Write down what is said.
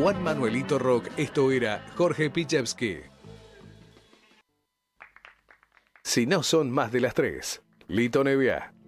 Juan Manuelito Rock, esto era Jorge Pichevsky. Si no son más de las 3, Lito Nevia.